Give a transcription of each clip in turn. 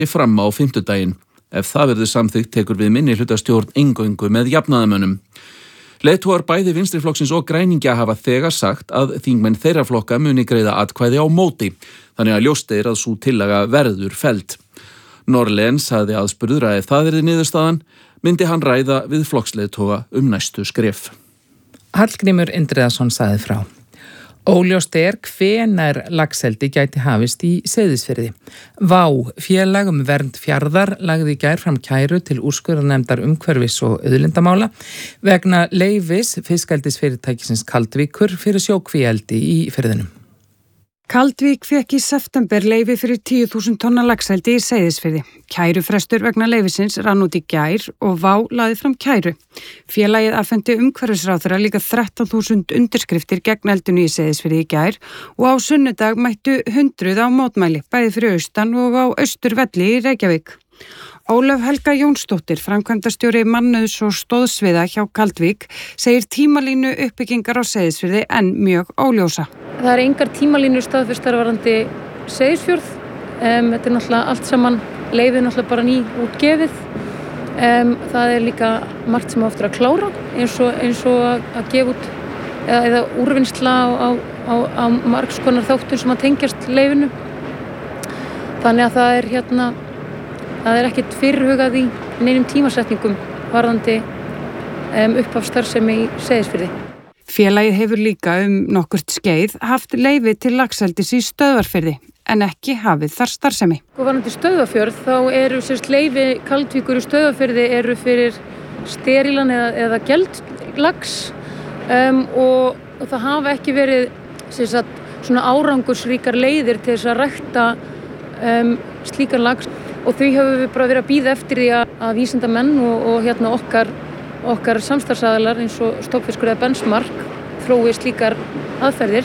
fram á fimmtudaginn. Ef það verður samþykkt tekur við minnihlutastjórn eingöngu með jafnaðarmönnum. Leiðtogar bæði vinstriflokksins og græningja hafa þegar sagt að þingmenn þeirra flokka muni greiða atkvæði á móti, þannig að ljóst er að sú tillaga verður felld. Norlen sagði aðspurður að ef það yrði niðurstaðan, myndi hann ræða við flokksleiðtoga næstu skref. Hallgrímur Indriðason sagði frá. Óljóst er hvenær laxeldi gæti hafist í Seyðisfirði. Vá, félag vernd fjarðar lagði í gær fram kæru til úrskurðarnefndar umhverfis og auðlindamála vegna leyfis fiskeldisfyrirtækisins Kaldvíkur fyrir sjókvíeldi í firðinum. Kaldvík fékk í september leyfi fyrir 10.000 tonna laxeldi í Seyðisfirði. Kærufrestur vegna leyfisins rann út í gær og Vá lagði fram kæru. Félagið afhenti umhverfisráðherra líka 13.000 undirskriftir gegn eldinu í Seyðisfirði í gær og á sunnudag mættu 100 á mótmæli, bæði fyrir austan og á Austurvelli í Reykjavík. Ólöf Helga Jónsdóttir, framkvæmdastjóri mannauðs og stóðsviða hjá Kaldvík, segir tímalínu uppbyggingar á Seyðisfirði en mjög óljósa. Það er engar tímalínur staðfestar varðandi Seyðisfjörð. Þetta er náttúrulega allt saman, leyfið náttúrulega bara ný útgefið. Það er líka margt sem aftur að klára eins og að gefa út eða úrvinnsla á margs konar þáttum sem að tengjast leyfinu. Þannig að það er ekkert fyrirhugað í neinum tímasetningum varðandi upphaf starfsemi í Seyðisfirði. Félagið hefur líka nokkurt skeið haft leyfi til laxeldis í Stöðvarfirði en ekki hafið þar starfsemi. Varðandi Stöðvarfjörð þá eru leyfi Kaldvíkur í Stöðvarfirði eru fyrir sterilan eða geldlax og það hafa ekki verið svona árangursríkar leiðir til þess að rækta slíkan lax. Og þau höfum við bara verið að bíða eftir því að vísindamenn og okkar samstarfsaðilar eins og Stofnfiskur eða Benchmark þrói slíkar aðferðir.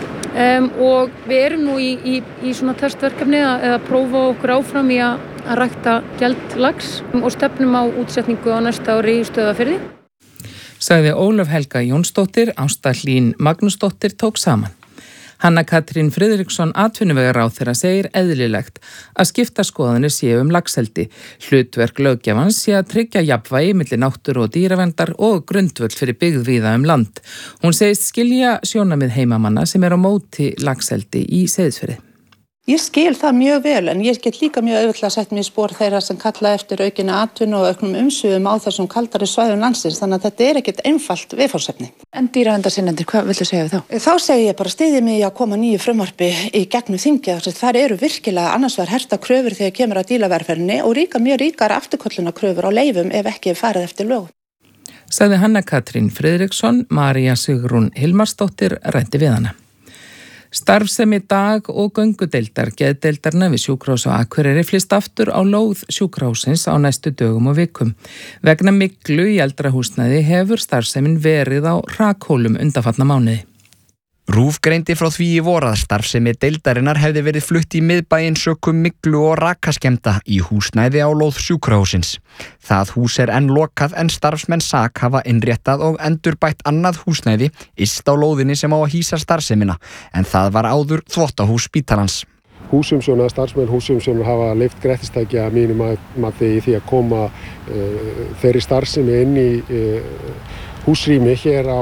Og við erum nú í svona testverkefni að prófa okkur áfram í að rækta geldlax og stefnum á útsetningu á næsta ári í Stöðvarfirði. Sagði Ólöf Helga Jónsdóttir, Ásta Hlín Magnúsdóttir tók saman. Hanna Katrín Friðriksson atvinnuvegaráðherra segir eðlilegt að skipta skoðanir séu laxeldi. Hlutverk löggjafans sé að tryggja jafnvægi milli náttúru og dýraverndar og grundvöll fyrir byggð víða land. Hún segist skilja sjónarmið heimamanna sem á móti laxeldi í Seyðisfirði. Ég skil það mjög vel en ég get líka mjög auðvitað sett mér í spor þeirra sem kalla eftir aukinni atvinnu og auknum umsvifum á þessum kaldari svæðum landsins þannig að þetta er ekkert einfalt viðfangsefni. En dýraverndarsinnendur, hvað viltu segja við þá? Þá segi ég bara styðji mig í að koma nýju frumvarpi í gegnum þingið. Þar eru virkilega annars vegar herta kröfur þegar kemur að dýravelferðinni og mjög ríkar afturköllunarkröfur á leyfum ef ekki er farið eftir lögum. Sagði Hanna Katrín Friðriksson, María Sigrún Hilmarsdóttir ræddi við hana. Starfsemi dag- og göngudeildar geðdeildarna við sjúkrahús á Akureyri flyst aftur á lóð sjúkrahússins á næstu dögum og vikum. Vegna myglu í eldra húsnæði hefur starfsemin verið á rakhólum undanfarna mánuði. RÚV greindi frá því í vor að starfsemi deildarinnar hefði verið flutt í miðbæinn sökum myglu og rakaskemmda í húsnæði á lóð sjúkrahússins. Það hús er enn lokað en starfsmenn SAK hafa innréttað og endurbætt annað húsnæði yst á lóðinni sem á að hýsa starfsemina en það var áður þvottahús spítalans. Starfsmenn húsum sem hafa leyft grettistækja að mínu mati í því að koma þeirri starfsemi inn í húsrými hér á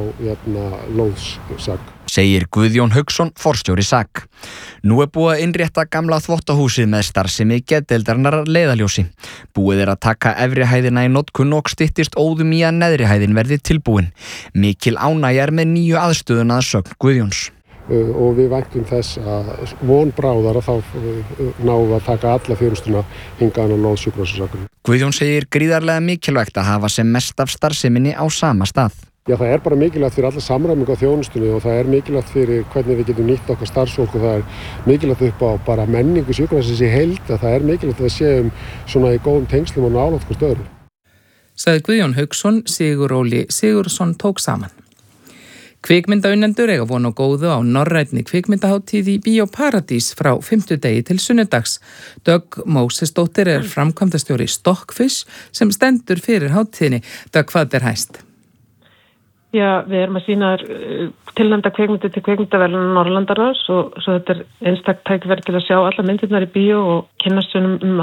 lóð SAK. Segir Guðjón Hauksson, forstjóri SAK. Nú er búið að innrétta gamla þvottahúsið með starfsemi geðdeildarinnar að leiðarljósi. Búið er að taka efri hæðina í notkun og styttist óðum í að neðri hæðin verði tilbúin. Mikil ánægja er með nýju aðstöðuna að sögn Guðjóns. Og við væntum þess að von bráðar að þá náum við að taka alla þjónustuna hingað á lóð sjúkrahússins. Guðjón segir gríðarlega mikilvægt að hafa sem mest af starfseminni á sama stað. Já, það er bara mikilvægt fyrir alla samræmingu á þjónustunni og það er mikilvægt fyrir hvernig við getum nýtt okkar starfsfólk og það er mikilvægt upp á bara menningu sjúkrahússins í heild að það er mikilvægt að við séum svona í góðum tengslum og nálægt hvort öðru. Sagði Guðjón Hauksson, Sigur Óli Sigurðsson tók saman. Kvikmyndaunendur eiga von á góðu á norrænni kvikmyndahátíð í Bíó Paradís frá 5. degi til sunnudags. Dögg Mósesdóttir er framkvæmdastjóri Stockfish sem stendur fyrir hátíðinni. Dögg, hvað er hæst? Já, við erum að sýna tilnefnda kvikmyndir til kvikmyndaverðlauna Norðurlandaráðs og svo þetta einstak tækifæri til að sjá alla myndirnar í bíó og kynnast um